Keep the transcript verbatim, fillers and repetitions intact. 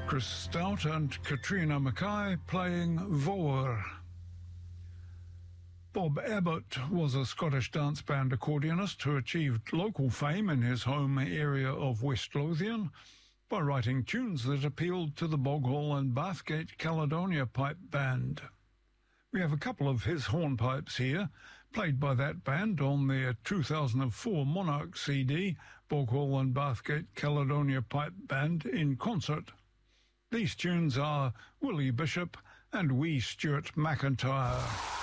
Chris Stout and Katrina Mackay playing Voer. Bob Abbott was a Scottish dance band accordionist who achieved local fame in his home area of West Lothian by writing tunes that appealed to the Boghall and Bathgate Caledonia Pipe Band. We have a couple of his hornpipes here, played by that band on their two thousand four Monarch C D, Boghall and Bathgate Caledonia Pipe Band in concert. These tunes are Willie Bishop and Wee Stuart McIntyre.